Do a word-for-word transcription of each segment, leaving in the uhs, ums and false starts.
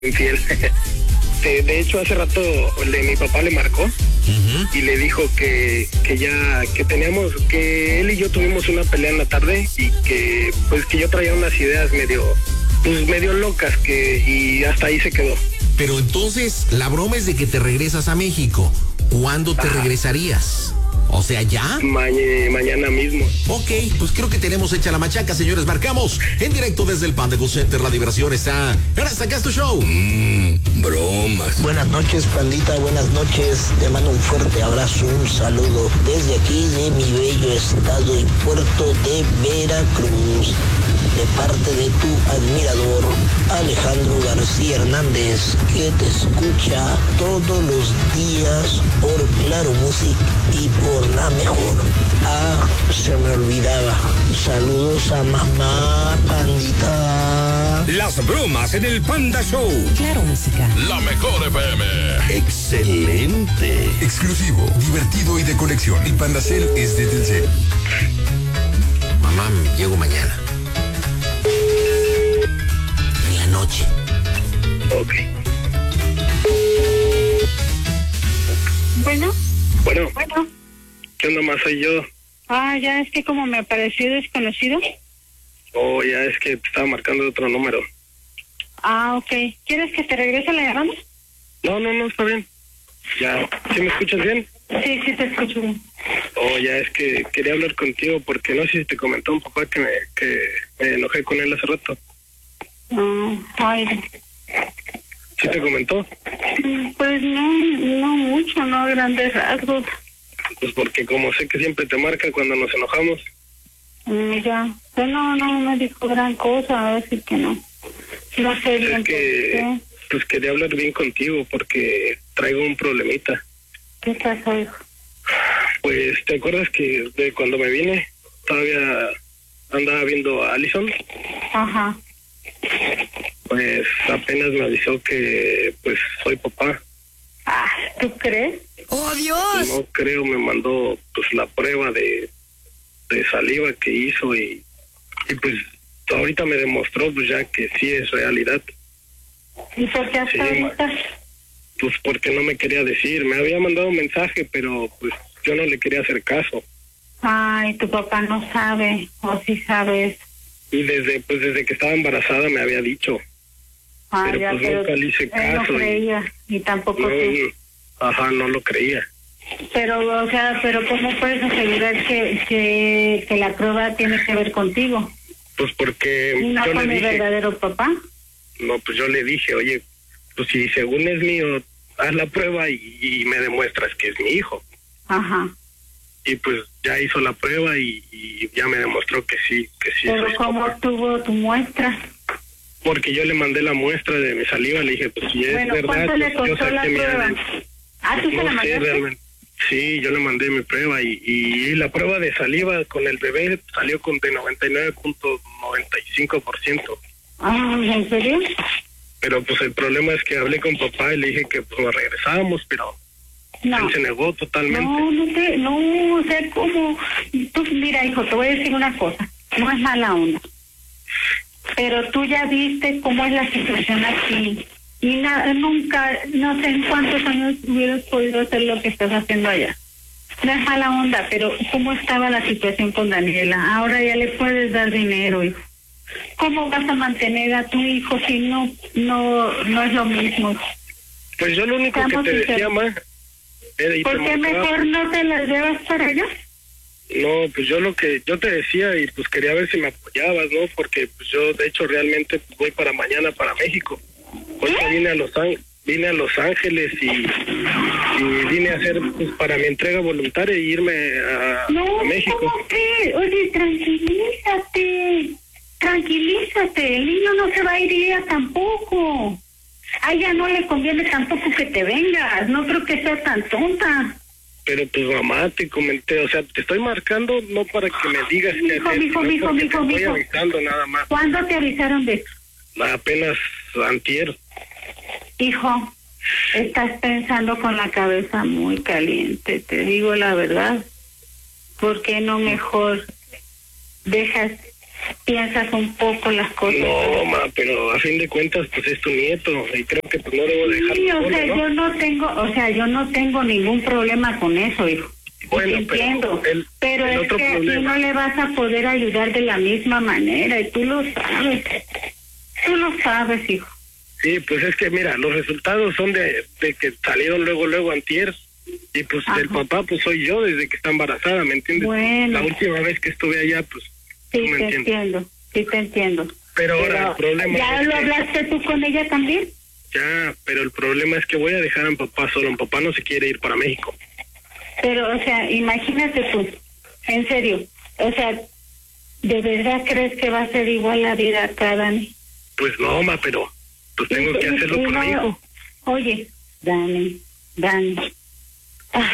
infiel. de, de hecho, hace rato le, mi papá le marcó uh-huh. y le dijo que, que ya, que teníamos, que él y yo tuvimos una pelea en la tarde y que, pues, que yo traía unas ideas medio, pues, medio locas que, y hasta ahí se quedó. Pero entonces, la broma es de que te regresas a México. ¿Cuándo te ah. regresarías? O sea, ¿ya? Ma- mañana mismo. Ok, pues creo que tenemos hecha la machaca, señores. Marcamos en directo desde el Panda Go Center. La diversión está... Ahora sacas tu show. Mmm, bromas. Buenas noches, pandita. Buenas noches. Te mando un fuerte abrazo, un saludo desde aquí de mi bello estado y puerto de Veracruz. De parte de tu admirador, Alejandro García Hernández, que te escucha todos los días por Claro Music y por La Mejor. Ah, se me olvidaba. Saludos a mamá, pandita. Las bromas en el Panda Show. Claro Música. La Mejor F M. Excelente. Exclusivo, divertido y de conexión. El Pandacel es de Telcel. Mamá, llego mañana. En la noche. Ok. Bueno. Bueno. Bueno. ¿Qué onda más soy yo? Ah, ya es que como me apareció desconocido. Oh, ya es que te estaba marcando otro número. Ah, ok. ¿Quieres que te regrese la llamada? No, no, no, está bien. Ya, ¿sí me escuchas bien? Sí, sí te escucho bien. Oh, ya es que quería hablar contigo porque no sé si te comentó un papá que me, que me enojé con él hace rato. Ah, ay. ¿Sí te comentó? Pues no, no mucho, no a grandes rasgos. Pues porque como sé que siempre te marca cuando nos enojamos. Mm, ya, pues no, no me dijo gran cosa, así que no. No sé bien. Es que, pues quería hablar bien contigo porque traigo un problemita. ¿Qué pasa, hijo? Pues, ¿te acuerdas que de cuando me vine todavía andaba viendo a Allison? Ajá. Pues apenas me avisó que, pues, soy papá. Ah, ¿tú crees? ¡Oh, Dios! No creo, me mandó, pues, la prueba de, de saliva que hizo y, y, pues, ahorita me demostró, pues, ya que sí es realidad. ¿Y por qué hasta sí, ahorita? Pues porque no me quería decir, me había mandado un mensaje, pero, pues, yo no le quería hacer caso. Ay, tu papá no sabe, o sí sabes. Y desde, pues, desde que estaba embarazada me había dicho. Ah, pero ya, pues pero nunca le hice caso. Él no creía, y, y tampoco no, tú. Ajá, no lo creía. Pero, o sea, pero ¿cómo puedes asegurar que, que, que la prueba tiene que ver contigo? Pues porque ¿Y no yo con le el dije, verdadero papá? No, pues yo le dije, oye, pues si según es mío, haz la prueba y, y me demuestras que es mi hijo. Ajá. Y pues ya hizo la prueba y, y ya me demostró que sí, que sí. Pero ¿cómo papá. tuvo tu muestra? Porque yo le mandé la muestra de mi saliva, le dije, pues si es bueno, verdad, ¿cuánto pues, le costó yo saqué la mi prueba? A D N. Ah, ¿tú se no la sé, mandaste? realmente. Sí, yo le mandé mi prueba y, y la prueba de saliva con el bebé salió con de noventa y nueve punto noventa y cinco por ciento. Ah, ¿en serio? Pero pues el problema es que hablé con papá y le dije que pues nos regresábamos, pero no. él se negó totalmente. No, no sé, no, o sea, ¿cómo? Tú, mira, hijo, te voy a decir una cosa, no es mala onda, pero tú ya viste cómo es la situación aquí, y na, nunca, no sé en cuántos años hubieras podido hacer lo que estás haciendo allá. No es mala onda, pero ¿cómo estaba la situación con Daniela? Ahora ya le puedes dar dinero, hijo. ¿Cómo vas a mantener a tu hijo si no no no es lo mismo? Pues yo lo único Estamos que te decía, sinceros. ma, era y ¿Por te qué marcaba. mejor no te las llevas para allá? No, pues yo lo que yo te decía y pues quería ver si me apoyabas, ¿no? Porque pues yo de hecho realmente pues, voy para mañana para México. Hoy ¿Eh? vine a Los Ángeles, vine a Los Ángeles y, y vine a hacer pues para mi entrega voluntaria y irme a, No, a México. ¿cómo que? Oye, tranquilízate, tranquilízate, el niño no se va a ir ya tampoco. A ella no le conviene tampoco que te vengas, no creo que sea tan tonta. Pero pues mamá, te comenté, o sea, te estoy marcando no para que me digas qué Mijo, hacer, mijo, sino mijo, porque mijo, te estoy mijo. avisando nada más. ¿Cuándo te avisaron de eso? Apenas antier. Hijo, estás pensando con la cabeza muy caliente, te digo la verdad. ¿Por qué no mejor dejas piensas un poco las cosas. No, ma, pero a fin de cuentas, pues es tu nieto, y creo que pues no debo dejarlo Sí, o solo, sea, ¿no? yo no tengo, o sea, yo no tengo ningún problema con eso, hijo. Bueno, Te entiendo, pero el, pero el es otro que problema... tú no le vas a poder ayudar de la misma manera, y tú lo sabes. Tú lo sabes, hijo. Sí, pues es que mira, los resultados son de, de que salieron luego, luego antier, y pues Ajá. el papá pues soy yo desde que está embarazada, ¿me entiendes? Bueno. La última vez que estuve allá, pues, Sí, tú me te entiendes. entiendo, sí te entiendo. Pero ahora Pero, el problema ¿ya es lo que- hablaste tú con ella también? Ya, pero el problema es que voy a dejar a mi papá solo, mi papá no se quiere ir para México. Pero, o sea, imagínate tú, en serio, o sea, ¿de verdad crees que va a ser igual la vida acá, Dani? Pues no, ma, pero pues tengo Y- que y- hacerlo y por no- mi hijo. Oye, Dani, Dani. Ah,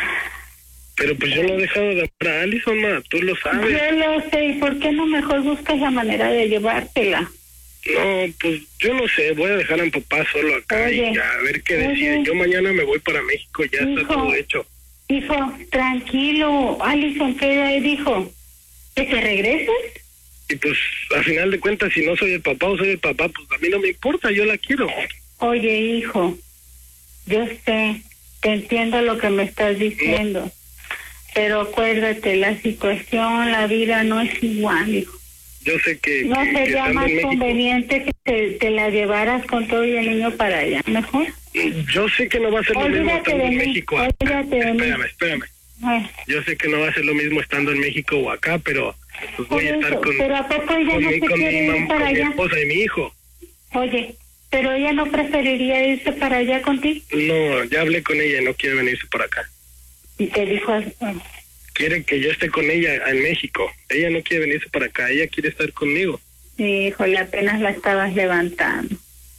Pero pues yo no he dejado de amar a Alison, ma, tú lo sabes. yo lo sé, ¿y por qué no mejor buscas la manera de llevártela? No, pues yo no sé, voy a dejar a mi papá solo acá Oye, y ya, a ver qué oye. decide. Yo mañana me voy para México, ya está Hijo. todo hecho. Hijo, tranquilo, Alison, ¿qué dijo? ¿Que te regreses? Y pues, a final de cuentas, si no soy el papá o soy el papá, pues a mí no me importa, yo la quiero. Oye, hijo, yo sé, te entiendo lo que me estás diciendo, pero acuérdate, la situación, la vida no es igual, hijo. Yo sé que, ¿No que, que sería estando más en México, conveniente que te, te la llevaras con todo y el niño para allá? ¿Mejor? yo sé que no va a ser lo mismo Olvídate estando de en mí, México. olvídate de mí. Espérame, espérame. Ay, Yo sé que no va a ser lo mismo estando en México o acá, pero pues por voy a estar eso, con, pero ¿a poco ella con no mi, se con mi quiere ir mam- para con mi allá? esposa y mi hijo. Oye, pero ella no preferiría irse para allá contigo. No, ya hablé con ella y no quiere venirse por acá. Y te dijo, ah, Quiere que yo esté con ella en México. Ella no quiere venirse para acá, ella quiere estar conmigo. híjole, apenas la estabas levantando.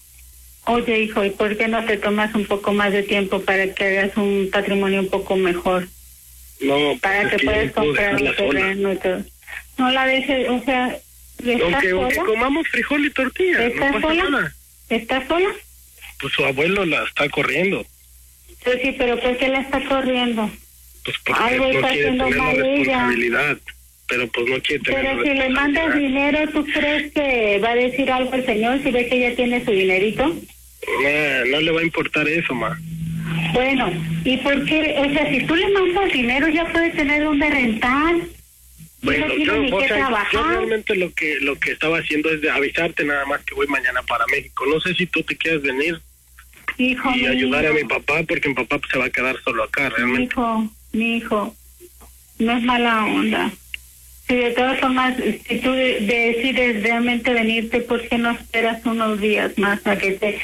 Oye, hijo, ¿y por qué no te tomas un poco más de tiempo para que hagas un patrimonio un poco mejor? No, Para pues que es que yo puedas no puedo comprar un dejarla sola. terreno y todo. No la dejes, o sea, ¿estás Aunque, aunque sola? comamos frijol y tortilla, no ¿Estás pasa sola? nada. ¿Estás sola? Pues su abuelo la está corriendo. Pues sí, pero ¿por qué la está corriendo? Pues porque Algo no está quiere haciendo tener la mal ella. responsabilidad. Pero pues no quiere tener Pero la si le mandas responsabilidad. dinero, ¿tú crees que va a decir algo el señor si ve que ella tiene su dinerito? Nah, no le va a importar eso, ma. Bueno, ¿y por qué? O sea, si tú le mandas dinero, ya puede tener donde rentar. Bueno, no tiene yo, ni o que sea, yo trabajar. realmente lo que lo que estaba haciendo es de avisarte nada más que voy mañana para México. No sé si tú te quieres venir Hijo y mío. ayudar a mi papá, porque mi papá pues, se va a quedar solo acá, Mi realmente. hijo, mi hijo, no es mala onda. Si de todas formas, si tú de- decides realmente venirte, ¿por qué no esperas unos días más a que te,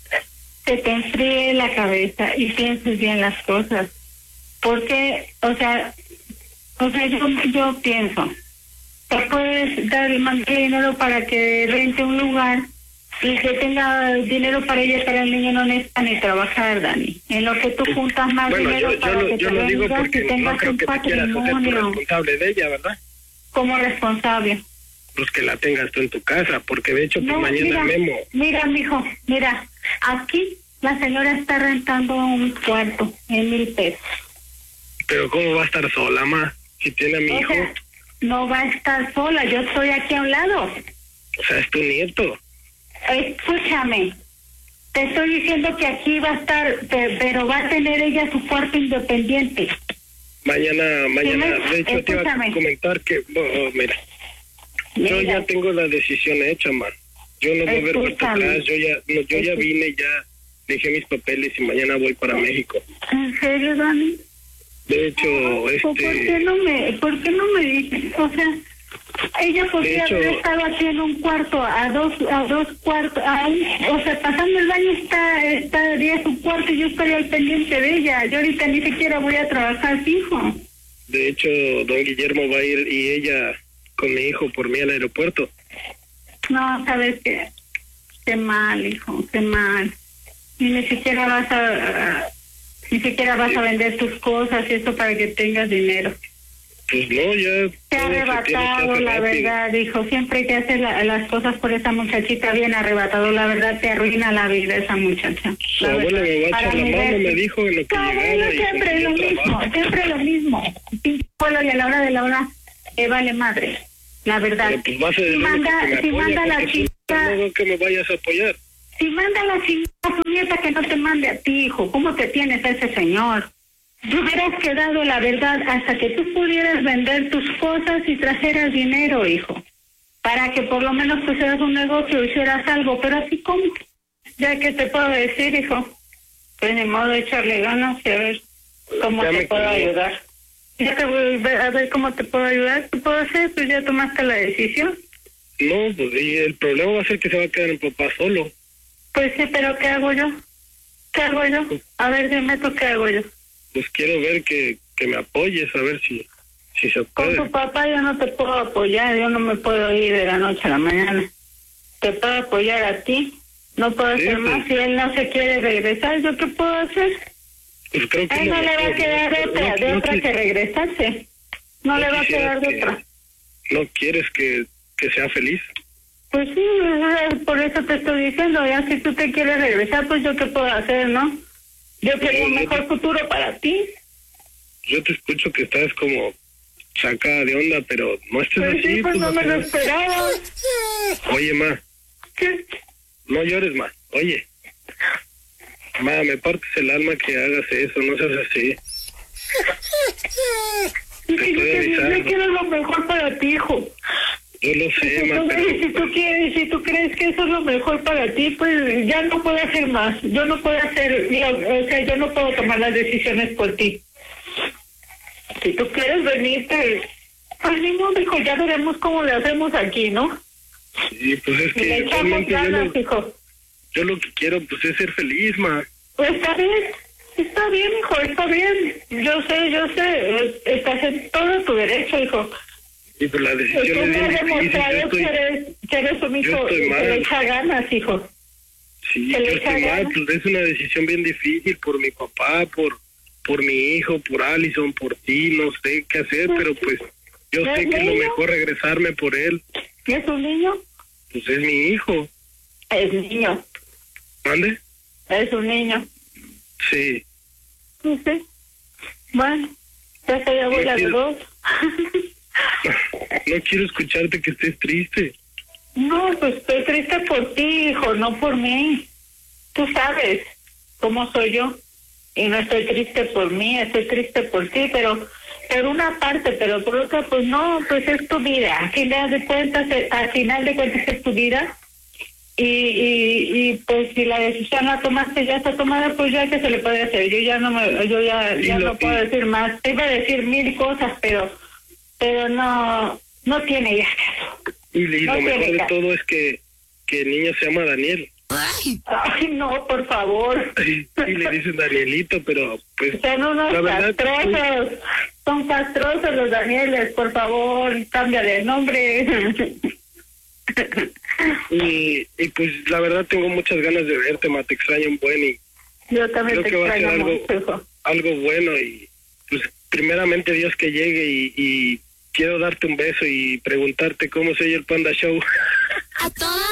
se te enfríe la cabeza y pienses bien las cosas? Porque, o sea, o sea, yo, yo pienso, te puedes dar más dinero para que rente un lugar y que tenga dinero para ella y para el niño, no necesita ni trabajar, Dani. En lo que tú juntas más Bueno, dinero yo, yo, para lo, que yo te lo digo vengas porque y no tengas creo un que te quieras hacer tu patrimonio responsable de ella, ¿verdad? como responsable. Pues que la tengas tú en tu casa, porque de hecho pues No, mañana mira, Memo. mira, mijo, mira, aquí la señora está rentando un cuarto en mil pesos. Pero ¿cómo va a estar sola, ma? Si tiene a mi O hijo, sea, no va a estar sola, yo estoy aquí a un lado. o sea, es tu nieto. Escúchame, te estoy diciendo que aquí va a estar, pe- pero va a tener ella su cuarto independiente. Mañana, mañana, Dime, de hecho te iba a escúchame. comentar que, oh, mira, yo Mira, ya tengo la decisión hecha, ma. Yo no voy a ver vuelta Escúchame. atrás, yo ya, no, yo ya vine, ya dejé mis papeles y mañana voy para México. ¿En serio, Dani? De hecho, ¿Por qué este, no me, por qué no me dices? O sea, ella podría hecho- haber estado aquí en un cuarto, a dos, a dos cuartos, a un- o sea, pasando el baño está, estaría su cuarto y yo estaría al pendiente de ella. Yo ahorita ni siquiera voy a trabajar fijo. de hecho, don Guillermo va a ir y ella con mi hijo por mí al aeropuerto. No, sabes qué, qué mal, hijo, qué mal. Y ni siquiera vas a, a- ni siquiera vas a vender tus cosas y eso para que tengas dinero. Pues no, ya... Te ha todo se tiene que arrebatado, hacer la rápido. verdad, hijo. Siempre que haces la- las cosas por esa muchachita bien arrebatado, la verdad te arruina la vida esa muchacha. Su La abuela verdad. me va a Para echar la mi mano, ver- me dijo en lo que Tu abuelo llegaba y siempre lo consiguió mismo, trabajo. siempre lo mismo. Pinche abuelo y a la hora de la hora te vale madre. la verdad. Pero pues vas a si manda, que si apoya, manda la pues, chica, no que me vayas a apoyar. si manda la chica a su nieta que no te mande a ti, hijo, ¿cómo te tienes a ese señor? Te hubieras quedado, la verdad, hasta que tú pudieras vender tus cosas y trajeras dinero, hijo, para que por lo menos pusieras un negocio, hicieras algo, pero así como, ya que te puedo decir, hijo, pues ni modo de echarle ganas y a ver cómo Ya te me puedo quedé. ayudar. Ya te voy a ver, a ver cómo te puedo ayudar. ¿Qué puedo hacer? Pues ya tomaste la decisión. No, pues y el problema va a ser que se va a quedar el papá solo. Pues sí, pero ¿qué hago yo? ¿Qué hago yo? A ver, dime tú qué hago yo. Pues quiero ver que, que me apoyes, a ver si, si se Con puede. tu papá yo no te puedo apoyar, yo no me puedo ir de la noche a la mañana. Te puedo apoyar a ti, no puedo Sí, hacer pues. más. Si él no se quiere regresar, ¿yo qué puedo hacer? Pues creo que A él no lo le va a mejor, quedar de ¿no? otra, No- de no otra quis- que regresarse. No no le va a quisieras quedar de que- otra. ¿No quieres que, que sea feliz? Pues sí, eh, por eso te estoy diciendo, ya si tú te quieres regresar, pues yo qué puedo hacer, ¿no? Yo quería un yo- mejor futuro para ti. Yo te escucho que estás como sacada de onda, pero no estés Pues así. sí, pues no o me lo sea. esperaba. Oye, ma, ¿Qué? no llores, ma. Oye. Ma, me partes el alma que hagas eso, no seas así. Es que yo, estoy te- avisando. yo quiero lo mejor para ti, hijo. Yo lo sé, Si ma, tú, pero... y si tú quieres, si tú crees que eso es lo mejor para ti, pues ya no puedo hacer más. Yo no puedo hacer, lo- o sea, yo no puedo tomar las decisiones por ti. Si tú quieres venirte, pues ni modo, hijo, ya veremos cómo le hacemos aquí, ¿no? Sí, pues es Y le que echamos realmente yo ganas, lo, hijo. yo lo que quiero pues es ser feliz, ma. Pues está bien, está bien, hijo, está bien. Yo sé, yo sé, estás en todo tu derecho, hijo. Y pues la Tú decisión es me bien has difícil. Yo demostrado estoy, que eres, que eres un hijo estoy que mal. le echa ganas, hijo. sí, que yo le estoy echa mal, ganas. pues es una decisión bien difícil por mi papá, por por mi hijo, por Allison, por ti, no sé qué hacer, pero pues yo ¿Es sé que es lo niño? mejor regresarme por él. ¿Es un niño? Pues es mi hijo. Es niño, ¿Mande? es un niño. Sí. No sé. Bueno, ya soy abuela de quiero- dos. No quiero escucharte que estés triste. No, pues estoy triste por ti, hijo, no por mí. Tú sabes cómo soy yo. Y no estoy triste por mí, estoy triste por ti, pero por una parte, pero por otra, pues no, pues es tu vida. Al final de cuentas, eh, al final de cuentas es tu vida. Y, y, y pues si la decisión la tomaste, ya está tomada, pues ya que se le puede hacer. Yo ya no me, yo ya, Y ya lo- no puedo y- decir más. Te iba a decir mil cosas, pero, pero no, no tiene ya caso. Y, y No lo mejor tiene de caso. todo es que, que el niño se llama Daniel. Ay, no, por favor. Y le dicen Danielito, pero pues Son unos la verdad, castrosos. Son castrosos los Danieles, por favor, cambia de nombre. y, y pues la verdad tengo muchas ganas de verte, ma, te extraño un buen y Yo también creo te que va a ser extraño algo, mucho, hijo. algo bueno y pues primeramente Dios que llegue y, y quiero darte un beso y preguntarte cómo se oye el Panda Show. A toda